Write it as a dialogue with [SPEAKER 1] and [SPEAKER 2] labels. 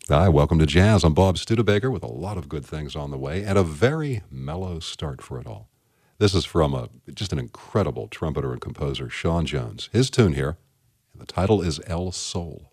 [SPEAKER 1] Hi, welcome to Jazz. I'm Bob Studebaker with a lot of good things on the way and a very mellow start for it all. This is from just an incredible trumpeter and composer, Sean Jones. His tune here, and the title is El Sol.